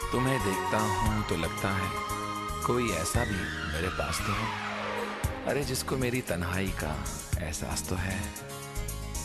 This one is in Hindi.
तुम्हें देखता हूँ तो लगता है कोई ऐसा भी मेरे पास तो है। अरे जिसको मेरी तन्हाई का एहसास तो है।